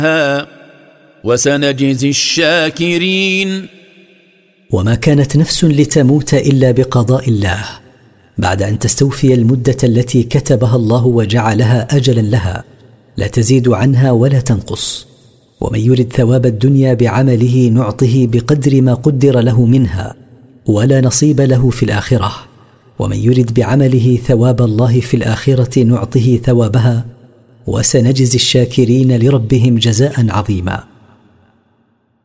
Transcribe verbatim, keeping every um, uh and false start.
وسنجزي الشاكرين. وما كانت نفس لتموت إلا بقضاء الله، بعد أن تستوفي المدة التي كتبها الله وجعلها أجلا لها، لا تزيد عنها ولا تنقص. ومن يرد ثواب الدنيا بعمله نعطه بقدر ما قدر له منها، ولا نصيب له في الآخرة. ومن يرد بعمله ثواب الله في الآخرة نعطه ثوابها، وسنجزي الشاكرين لربهم جزاء عظيما.